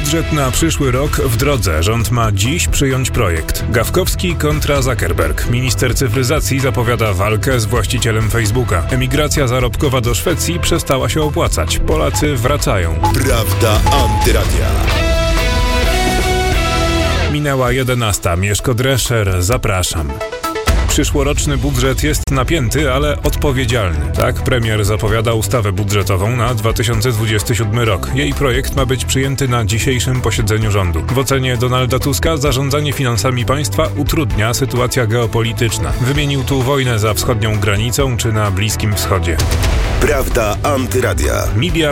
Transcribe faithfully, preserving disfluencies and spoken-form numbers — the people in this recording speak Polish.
Budżet na przyszły rok w drodze. Rząd ma dziś przyjąć projekt. Gawkowski kontra Zuckerberg. Minister cyfryzacji zapowiada walkę z właścicielem Facebooka. Emigracja zarobkowa do Szwecji przestała się opłacać. Polacy wracają. Prawda Antyradia. Minęła jedenasta. Mieszko Drescher, zapraszam. Przyszłoroczny budżet jest napięty, ale odpowiedzialny. Tak premier zapowiada ustawę budżetową na dwa tysiące dwudziesty siódmy rok. Jej projekt ma być przyjęty na dzisiejszym posiedzeniu rządu. W ocenie Donalda Tuska zarządzanie finansami państwa utrudnia sytuacja geopolityczna. Wymienił tu wojnę za wschodnią granicą czy na Bliskim Wschodzie. Prawda Antyradia. Miliard